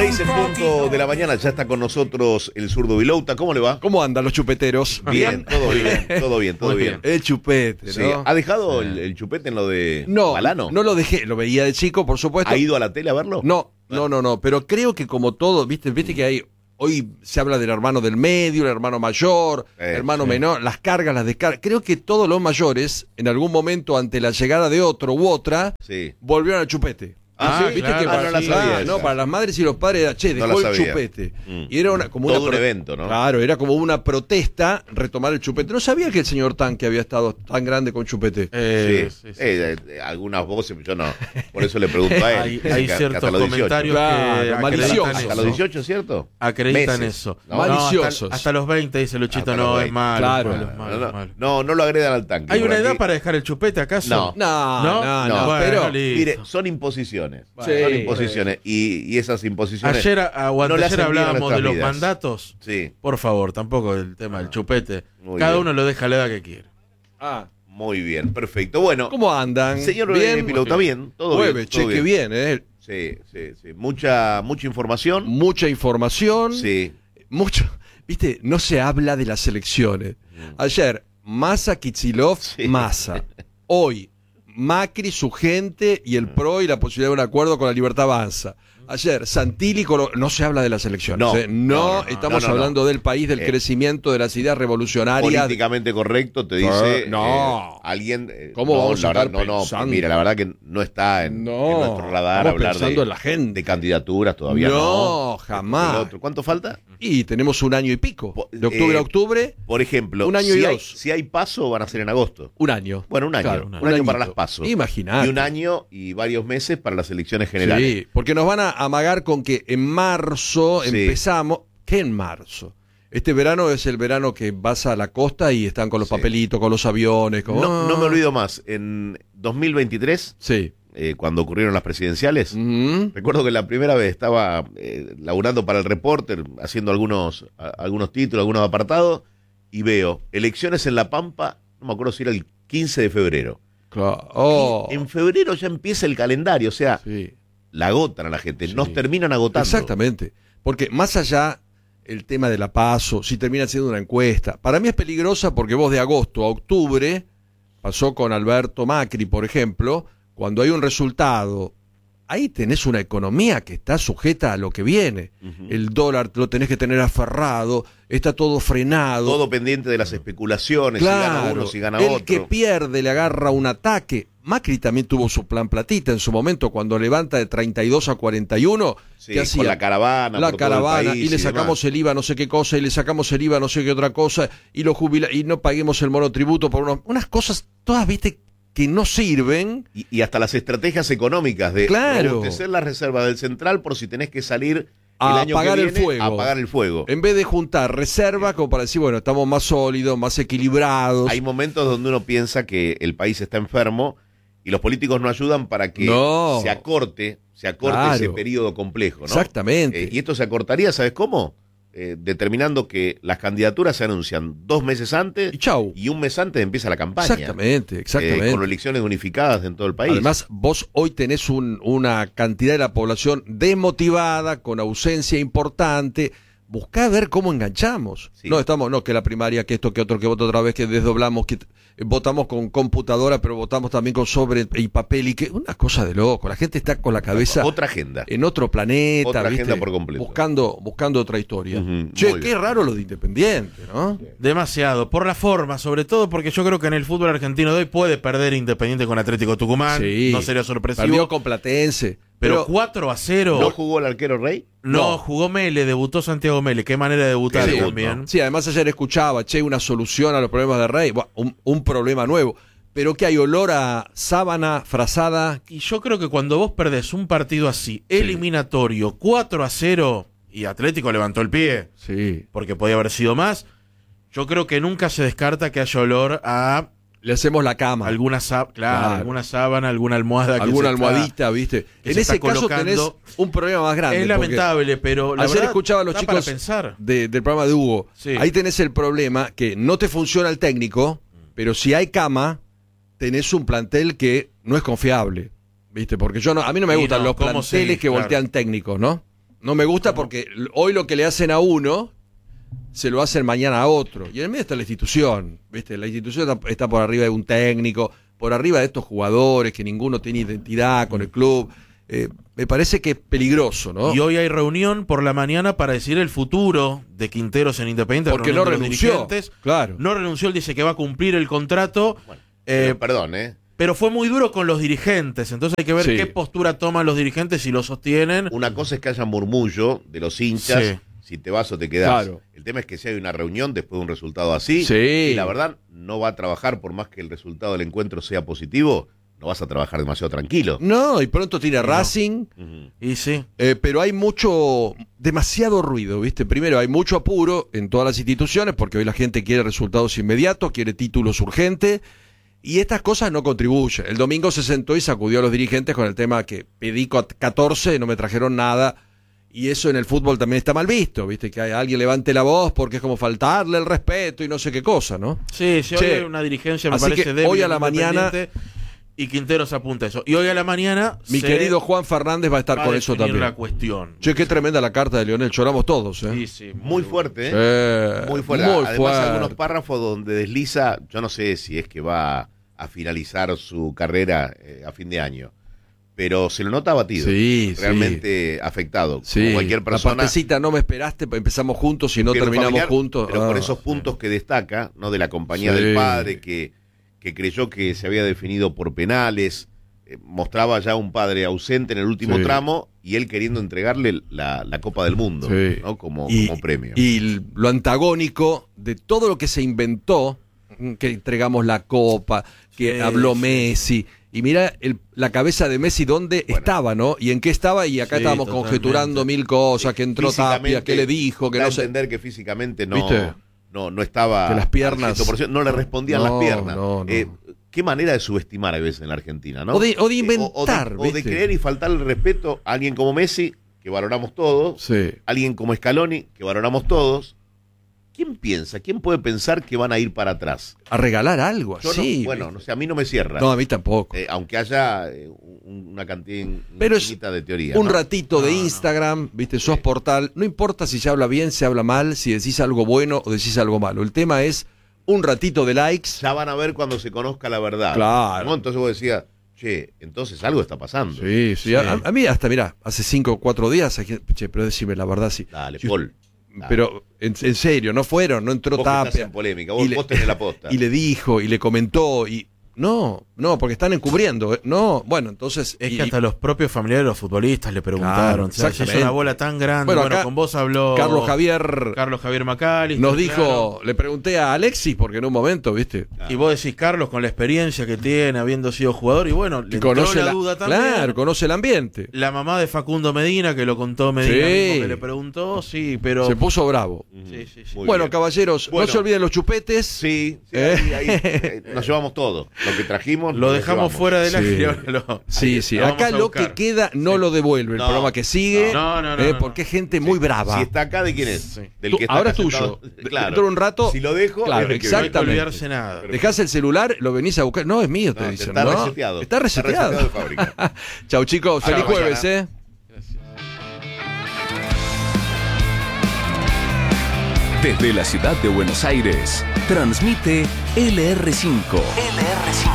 6 en punto de la mañana, ya está con nosotros el zurdo Vilouta. ¿Cómo le va? ¿Cómo andan los chupeteros? Bien, todo bien. El chupete, Sí. ¿no? ¿Ha dejado el chupete en lo de No, Malano? no lo dejé, lo veía de chico, por supuesto. ¿Ha ido a la tele a verlo? No, pero creo que como todo, viste que hay, hoy se habla del hermano del medio, el hermano mayor, hermano menor, las cargas, las descargas. Creo que todos los mayores, en algún momento ante la llegada de otro u otra, volvieron al chupete. ¿Sí? ¿Viste Claro, que no la sabía esa. para las madres y los padres era, No dejó la el sabía. chupete. Y era como todo un evento, ¿no? Claro, era como una protesta retomar el chupete. No sabía que el señor Tanque había estado tan grande con chupete. Sí. Algunas voces, yo no. Por eso le pregunto a él. Hay que ciertos hasta los 18. comentarios Claro, que maliciosos. acreditan Hasta eso. los 18, ¿cierto? Acreditan Meses, eso. ¿no? Maliciosos. Hasta los 20, dice Luchito, Hasta no, los es 20. malo. Claro. No lo agredan al tanque. ¿Hay por una edad aquí. para dejar el chupete acaso? No. No, Bueno, pero listo. Mire, son imposiciones. Sí. Son imposiciones. Y esas imposiciones. Ayer no le hacen bien a hablábamos nuestras de los vidas. mandatos. Sí. Por favor, tampoco el tema del chupete. Muy Cada bien. uno lo deja a la edad que quiere. Muy bien, perfecto. Bueno, ¿Cómo andan? señor ¿Bien? Vilouta, bien. Todo Mueve, bien. todo cheque bien, Sí. Mucha información. Mucha información. Sí. Mucho, viste, no se habla de las elecciones. Ayer, Massa, Kicillof, Massa. Hoy, Macri, su gente y el PRO y la posibilidad de un acuerdo con la Libertad Avanza. Ayer, Santilli, no se habla de las elecciones. No, estamos hablando del país, del crecimiento, de las ideas revolucionarias. Políticamente correcto, te dice alguien. ¿Cómo vamos a estar no, pensando? mira, la verdad que no está en nuestro radar estamos hablar pensando en la gente. de candidaturas todavía. No, jamás. ¿Cuánto falta? Y tenemos un año y pico. De octubre a octubre, Por ejemplo, un año y dos. Si hay paso, van a ser en agosto. un año. Bueno, un año. Claro, un año para añito. las pasos. Imaginate. Y un año y varios meses para las elecciones generales. Sí, porque nos van a amagar con que en marzo empezamos. ¿Qué en marzo? Este verano es el verano que vas a la costa y están con los papelitos, con los aviones. Con... No me olvido más. En 2023, cuando ocurrieron las presidenciales, recuerdo que la primera vez estaba laburando para el Reporter, haciendo algunos títulos, algunos apartados, y veo elecciones en La Pampa, no me acuerdo si era el 15 de febrero. Claro. En febrero ya empieza el calendario, o sea, la agotan a la gente, nos terminan agotando. Exactamente, porque más allá el tema de la PASO, si termina siendo una encuesta, para mí es peligrosa porque vos de agosto a octubre, pasó con Alberto Macri, por ejemplo, cuando hay un resultado, ahí tenés una economía que está sujeta a lo que viene. El dólar lo tenés que tener aferrado, está todo frenado. Todo pendiente de las especulaciones, si gana uno, si gana otro. El que pierde le agarra un ataque. Macri también tuvo su plan platita en su momento, cuando levanta de 32 a 41. ¿Qué hacía? Con la caravana. La por todo el caravana, país y le sacamos el IVA no sé qué cosa, y le sacamos el IVA no sé qué otra cosa, y lo y no paguemos el monotributo por unas cosas, todas, viste, que no sirven. Y hasta las estrategias económicas de robustecer la reserva del central por si tenés que salir el año apagar que viene, a apagar el fuego. En vez de juntar reserva como para decir, bueno, estamos más sólidos, más equilibrados. Hay momentos donde uno piensa que el país está enfermo y los políticos no ayudan para que se acorte ese periodo complejo, ¿no? Exactamente. Y esto se acortaría, ¿sabes cómo? Determinando que las candidaturas se anuncian 2 meses antes y un mes antes empieza la campaña. Exactamente. Con elecciones unificadas en todo el país. Además, vos hoy tenés una cantidad de la población desmotivada, con ausencia importante. Buscá ver cómo enganchamos. No, que la primaria, que esto, que otro, que voto otra vez, que desdoblamos, que votamos con computadora, pero votamos también con sobre y papel, y que una cosa de loco. La gente está con la cabeza otra agenda, en otro planeta, otra ¿viste? agenda por completo, buscando otra historia. Che, qué raro lo de Independiente, ¿no? Demasiado, por la forma, sobre todo porque yo creo que en el fútbol argentino de hoy puede perder Independiente con Atlético Tucumán, no sería sorpresivo. Perdió con Platense. Pero 4-0. ¿No jugó el arquero Rey? No, jugó Mele, debutó Santiago Mele. Qué manera de debutar también. Sí, además ayer escuchaba, una solución a los problemas de Rey. Un problema nuevo. Pero que hay olor a sábana, frazada. Y yo creo que cuando vos perdés un partido así, eliminatorio, 4-0, y Atlético levantó el pie, porque podía haber sido más, yo creo que nunca se descarta que haya olor a... Le hacemos la cama. Alguna sábana, alguna almohada. Alguna almohadita, ¿viste? En ese caso tenés un problema más grande. Es lamentable, pero la ayer verdad, escuchaba a los chicos del programa de Hugo. Ahí tenés el problema que no te funciona el técnico, pero si hay cama, tenés un plantel que no es confiable, ¿viste? Porque a mí no me gustan los planteles que voltean técnicos, ¿no? No me gusta porque hoy lo que le hacen a uno se lo hacen mañana a otro. Y en el medio está la institución, ¿viste? La institución está por arriba de un técnico, por arriba de estos jugadores que ninguno tiene identidad con el club. Me parece que es peligroso, ¿no? Y hoy hay reunión por la mañana para decir el futuro de Quinteros en Independiente. Porque no renunció. Claro. No renunció, él dice que va a cumplir el contrato. Bueno, perdón, Pero fue muy duro con los dirigentes, entonces hay que ver qué postura toman los dirigentes, si lo sostienen. Una cosa es que haya murmullo de los hinchas, si te vas o te quedás. Claro. El tema es que si hay una reunión después de un resultado así, sí. Y la verdad no va a trabajar, por más que el resultado del encuentro sea positivo, no vas a trabajar demasiado tranquilo. No, y pronto tiene Racing. Y sí. Pero hay demasiado ruido, ¿viste? Primero, hay mucho apuro en todas las instituciones, porque hoy la gente quiere resultados inmediatos, quiere títulos urgentes. Y estas cosas no contribuyen. El domingo se sentó y sacudió a los dirigentes con el tema que pedí 14 y no me trajeron nada. Y eso en el fútbol también está mal visto, ¿viste? Que alguien levante la voz porque es como faltarle el respeto y no sé qué cosa, ¿no? Sí, hoy hay una dirigencia, me parece, débil. Hoy a la mañana... Y Quinteros apunta eso. Y hoy a la mañana... Mi querido Juan Fernández va a estar con eso también. La cuestión. Che, qué tremenda la carta de Lionel. Lloramos todos, ¿eh? Sí, muy fuerte, Muy fuerte. Además, algunos párrafos donde desliza, yo no sé si es que va a finalizar su carrera a fin de año, pero se lo nota abatido, realmente afectado, como cualquier persona. La partecita, no me esperaste, empezamos juntos y no terminamos familiar, juntos. Pero por esos puntos que destaca, ¿no? De la compañía del padre, que creyó que se había definido por penales, mostraba ya un padre ausente en el último tramo y él queriendo entregarle la Copa del Mundo, ¿no? como premio. Y lo antagónico de todo lo que se inventó, que entregamos la Copa, que habló Messi, y mira la cabeza de Messi dónde estaba, ¿no? Y en qué estaba, y acá estábamos conjeturando mil cosas, que entró Tapia, que le dijo, que no sé. Entender que físicamente no... ¿Viste? No estaba... Que las piernas... No le respondían las piernas. Qué manera de subestimar a veces en la Argentina, ¿no? O de inventar, o de creer y faltarle respeto a alguien como Messi, que valoramos todos, alguien como Scaloni, que valoramos todos. ¿Quién puede pensar que van a ir para atrás? A regalar algo así. No sé, a mí no me cierra. No, a mí tampoco. Aunque haya una cantidad infinita de teoría. Un ratito de Instagram, ¿viste? Sos portal. No importa si se habla bien, se habla mal, si decís algo bueno o decís algo malo. El tema es un ratito de likes. Ya van a ver cuando se conozca la verdad. Claro. ¿No? Entonces vos decías, entonces algo está pasando. Sí. A mí hasta, mirá, hace 5 o 4 días, pero decime la verdad, sí. Dale, Paul. Pero en serio, no entró Tapia. Vos estás en polémica, vos tenés la posta. Y le dijo, y le comentó, y no, porque están encubriendo. No, bueno, entonces... Es que hasta los propios familiares de los futbolistas le preguntaron. Claro, es una bola tan grande. Bueno, con vos habló... Carlos Javier Macalister. Nos dijo, le pregunté a Alexis, porque en un momento, ¿viste? Y vos decís, Carlos, con la experiencia que tiene, habiendo sido jugador, y bueno, le conoce la duda también. Claro, conoce el ambiente. La mamá de Facundo Medina, que lo contó Medina, mismo que le preguntó, pero... Se puso bravo. Sí. Bueno, bien. Caballeros, no se olviden los chupetes. Sí, ahí nos llevamos todo. Lo que trajimos lo dejamos fuera del aire. Sí. Acá lo que queda no lo devuelve el programa que sigue. Porque es gente muy brava. Si está acá, ¿de quién es? Del que ahora es tuyo. Claro. Dentro de un rato. Si lo dejo, claro, exactamente. No hay que olvidarse nada. Dejás el celular, lo venís a buscar. No, es mío, te dicen. Está reseteado. Está reseteado de fábrica. Chau, chicos. Feliz jueves, Gracias. Desde la ciudad de Buenos Aires, transmite LR5.